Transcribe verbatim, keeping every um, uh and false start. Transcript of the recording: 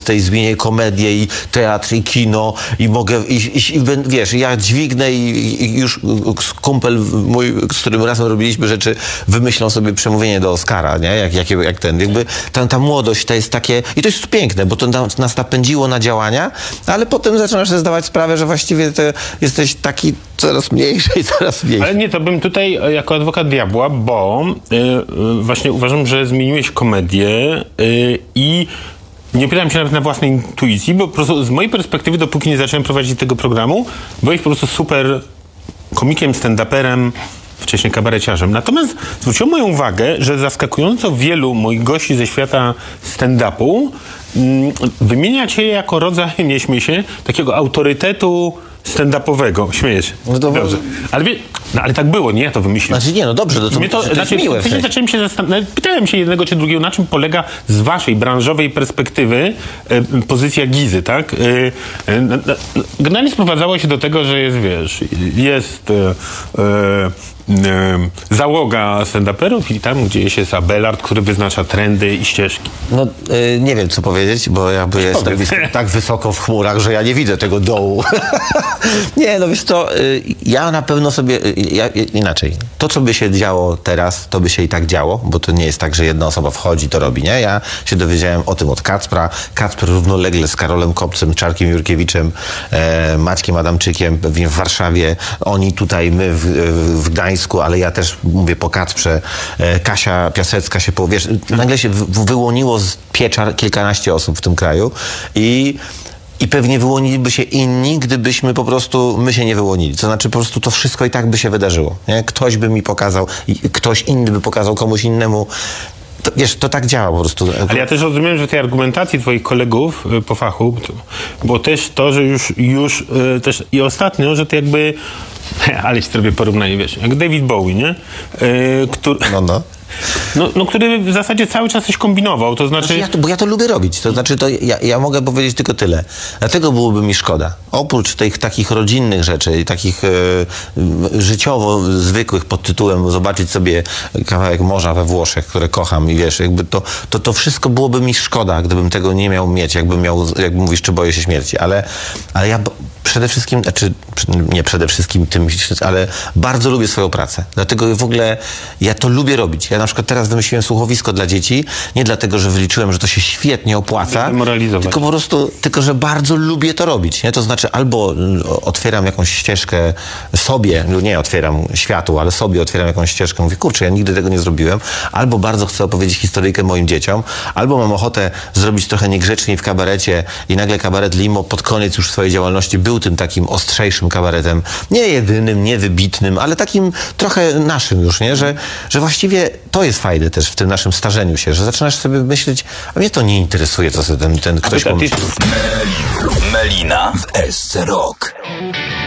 tutaj zmienię komedię i teatr i kino i mogę, i, i, i wiesz, ja dźwignę i, i już kumpel mój, z którym razem robiliśmy rzeczy, wymyślą sobie przemówienie do Oscara, nie? Jak, jak, jak ten, jakby ta, ta młodość to jest takie, i to jest piękne, bo to nas napędziło na działania, ale potem zaczynasz sobie zdawać sprawę, że właściwie to jesteś taki coraz mniejszy i coraz mniejszy. Ale nie, to bym tutaj jako adwokat diabła, bo yy, właśnie uważam, że zmieniłeś komedię yy, i nie opierałem się nawet na własnej intuicji, bo po prostu z mojej perspektywy, dopóki nie zacząłem prowadzić tego programu, byłeś po prostu super komikiem, stand-uperem, wcześniej kabareciarzem. Natomiast zwróciło moją uwagę, że zaskakująco wielu moich gości ze świata stand-upu mm, wymienia cię jako rodzaj, nie śmiej się, takiego autorytetu stand-upowego. Śmieję się. No to dobrze. Ale, wie, no, ale tak było, nie? Ja to wymyśliłem. Znaczy nie, no dobrze, to, to, Mnie to, to jest znaczy, miłe. Wtedy zacząłem się zastanawiać, pytałem się jednego czy drugiego, na czym polega z waszej branżowej perspektywy e, pozycja Gizy, tak? E, e, generalnie sprowadzało się do tego, że jest, wiesz, jest e, e, e, załoga stand-uperów i tam gdzieś jest Abelard, który wyznacza trendy i ścieżki. No y, nie wiem, co powiedzieć, bo jakby jest tak, wys- tak wysoko w chmurach, że ja nie widzę tego dołu. Nie, no wiesz co, y, ja na pewno sobie, y, ja, inaczej, to co by się działo teraz, to by się i tak działo, bo to nie jest tak, że jedna osoba wchodzi, to robi, nie? Ja się dowiedziałem o tym od Kacpra. Kacper równolegle z Karolem Kopcem, Czarkiem Jurkiewiczem, e, Maćkiem Adamczykiem w, w Warszawie, oni tutaj, my w, w Gdańsku, ale ja też mówię po Kacprze, e, Kasia Piasecka się, wiesz, nagle się w, wyłoniło z pieczar kilkanaście osób w tym kraju i I pewnie wyłoniliby się inni, gdybyśmy po prostu, my się nie wyłonili. To znaczy po prostu to wszystko i tak by się wydarzyło. Nie? Ktoś by mi pokazał, ktoś inny by pokazał komuś innemu. To, wiesz, to tak działa po prostu. Ale ja też rozumiem, że tej argumentacji twoich kolegów y, po fachu to było też to, że już, już y, też i ostatnio, że to jakby, ale zrobię porównanie, wiesz, jak David Bowie, nie? Y, który... No, no. No, no, który w zasadzie cały czas coś kombinował, to znaczy... znaczy ja to, bo ja to lubię robić, to znaczy to ja, ja mogę powiedzieć tylko tyle. Dlatego byłoby mi szkoda. Oprócz tych takich rodzinnych rzeczy i takich e, życiowo zwykłych pod tytułem zobaczyć sobie kawałek morza we Włoszech, które kocham i wiesz, jakby to, to, to wszystko byłoby mi szkoda, gdybym tego nie miał mieć, jakbym miał, jak mówisz, czy boję się śmierci, ale, ale ja przede wszystkim, znaczy nie przede wszystkim tym, ale bardzo lubię swoją pracę. Dlatego w ogóle ja to lubię robić. Ja na przykład teraz wymyśliłem słuchowisko dla dzieci, nie dlatego, że wyliczyłem, że to się świetnie opłaca, tylko po prostu, tylko że bardzo lubię to robić. Nie? To znaczy albo otwieram jakąś ścieżkę sobie, nie otwieram światu, ale sobie otwieram jakąś ścieżkę, mówię, kurczę, ja nigdy tego nie zrobiłem, albo bardzo chcę opowiedzieć historyjkę moim dzieciom, albo mam ochotę zrobić trochę niegrzeczniej w kabarecie i nagle kabaret Limo pod koniec już swojej działalności był tym takim ostrzejszym kabaretem, nie jedynym, nie wybitnym, ale takim trochę naszym już, nie? Że, że właściwie to jest fajne też w tym naszym starzeniu się, że zaczynasz sobie myśleć, a mnie to nie interesuje, co sobie ten, ten ktoś pomyśli. Melina w S C Rock.